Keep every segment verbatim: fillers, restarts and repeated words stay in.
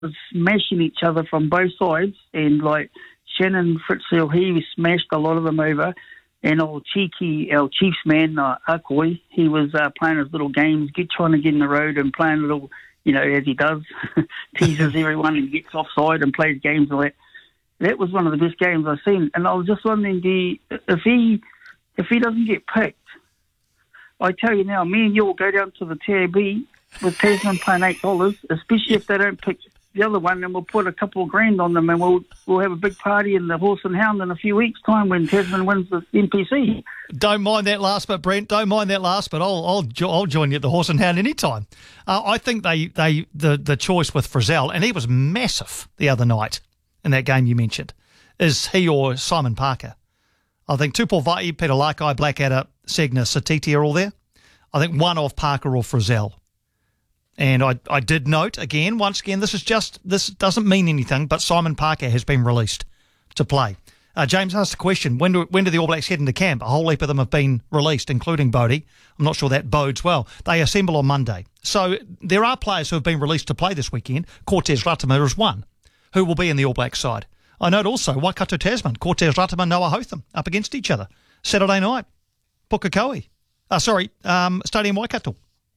was smashing each other from both sides, and like Shannon Fritzell, he smashed a lot of them over. And old Cheeky, our Chiefs man, uh, Akoi, he was uh, playing his little games, get trying to get in the road and playing little, you know, as he does, teases everyone and gets offside and plays games like that. That was one of the best games I've seen. And I was just wondering, do you, if he if he doesn't get picked, I tell you now, me and you will go down to the T A B with Tasman paying eight dollars, especially if they don't pick the other one, and we'll put a couple of grand on them, and we'll we'll have a big party in the Horse and Hound in a few weeks' time when Tasman wins the N P C. Don't mind that last bit, Brent. Don't mind that last bit. I'll I'll, jo- I'll join you at the Horse and Hound anytime. Uh, I think they they the the choice with Frizzell, and he was massive the other night in that game you mentioned, is he or Simon Parker. I think Tupou Vaa'i, Peter Lakai, Blackadder, Segner, Satiti are all there. I think one of Parker or Frizzell. And I, I did note, again, once again, this is just, this doesn't mean anything, but Simon Parker has been released to play. Uh, James asked a question, when do, when do the All Blacks head into camp? A whole heap of them have been released, including Bodie. I'm not sure that bodes well. They assemble on Monday. So there are players who have been released to play this weekend. Cortez Ratama is one, who will be in the All Blacks side. I note also Waikato Tasman, Cortez Ratama, Noah Hotham, up against each other. Saturday night, Pukekohe. Uh, sorry, um, Stadium Waikato.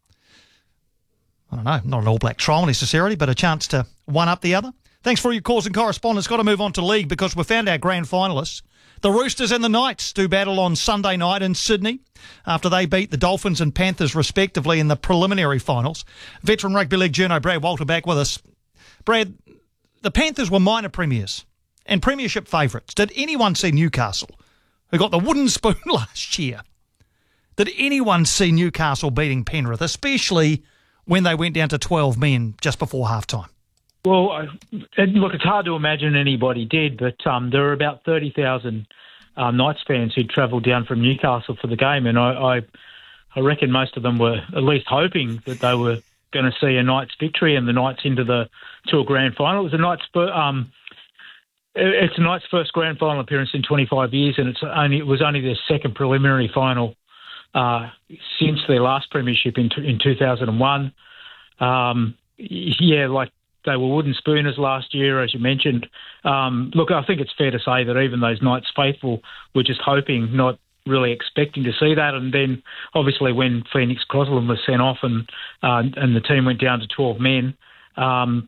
I don't know, not an All Black trial necessarily, but a chance to one up the other. Thanks for your calls and correspondence. Got to move on to league because we've found our grand finalists. The Roosters and the Knights do battle on Sunday night in Sydney after they beat the Dolphins and Panthers respectively in the preliminary finals. Veteran rugby league journo Brad Walter back with us. Brad, the Panthers were minor premiers and premiership favourites. Did anyone see Newcastle, who got the wooden spoon last year? Did anyone see Newcastle beating Penrith, especially when they went down to twelve men just before halftime? Well, I, look, it's hard to imagine anybody did, but um, there were about thirty thousand uh, Knights fans who travelled down from Newcastle for the game, and I, I, I reckon most of them were at least hoping that they were going to see a Knights victory and the Knights into the to a grand final. It was a Knights, um, it's a Knights' first grand final appearance in twenty-five years, and it's only it was only their second preliminary final Uh, since their last premiership in in two thousand one. Um, yeah, like they were wooden spooners last year, as you mentioned. Um, look, I think it's fair to say that even those Knights faithful were just hoping, not really expecting to see that. And then, obviously, when Phoenix Crosland was sent off and uh, and the team went down to twelve men, um,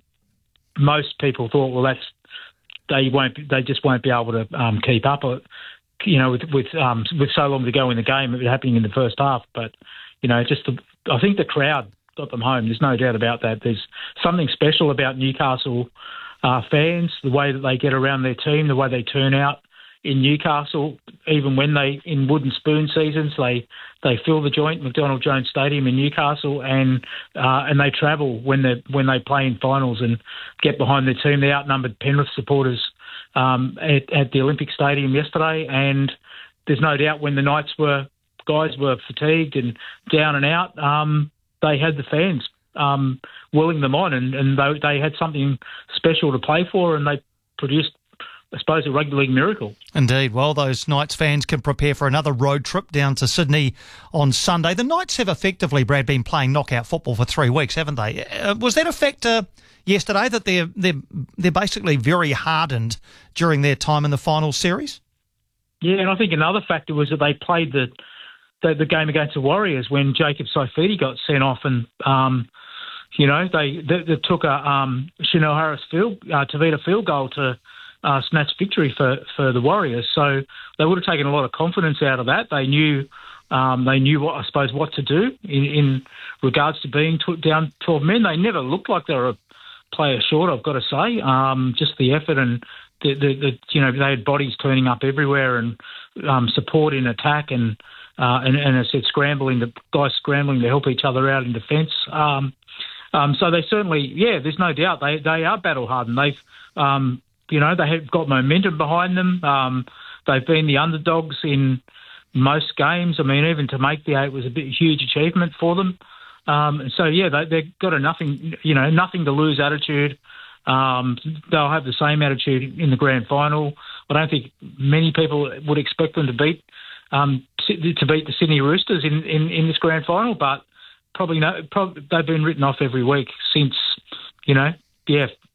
most people thought, well, that's they won't, they just won't be able to um, keep up. You know, with with um, with so long to go in the game, it was happening in the first half. But you know, just the, I think the crowd got them home. There's no doubt about that. There's something special about Newcastle uh, fans, the way that they get around their team, the way they turn out in Newcastle, even when they in wooden spoon seasons, they they fill the joint, McDonald Jones Stadium in Newcastle, and uh, and they travel when they when they play in finals and get behind their team. The outnumbered Penrith supporters Um, at, at the Olympic Stadium yesterday, and there's no doubt when the Knights were guys were fatigued and down and out, um, they had the fans um, willing them on, and, and they, they had something special to play for, and they produced, I suppose, a rugby league miracle. Indeed. Well, those Knights fans can prepare for another road trip down to Sydney on Sunday. The Knights have effectively, Brad, been playing knockout football for three weeks, haven't they? Uh, was that a factor yesterday, that they're they're they're basically very hardened during their time in the final series? Yeah, and I think another factor was that they played the the, the game against the Warriors when Jacob Saifiti got sent off, and um, you know they, they, they took a um, Chanel Harris field uh, Tavita field goal to uh, snatch victory for, for the Warriors. So they would have taken a lot of confidence out of that. They knew. Um, they knew, what I suppose, what to do in, in regards to being t- down twelve men. They never looked like they were a player short, I've got to say. Um, just the effort and the, the, the you know they had bodies turning up everywhere and um, support in attack and uh, and, and as I said, scrambling, the guys scrambling to help each other out in defence. Um, um, so they certainly, yeah, there's no doubt they they are battle hardened. They've um, you know they have got momentum behind them. Um, they've been the underdogs in most games. I mean, even to make the eight was a bit huge achievement for them. Um, so yeah, they, they've got a nothing, you know, nothing to lose attitude. Um, they'll have the same attitude in the grand final. I don't think many people would expect them to beat um, to beat the Sydney Roosters in, in, in this grand final, but probably no. Probably they've been written off every week since, you know, yeah,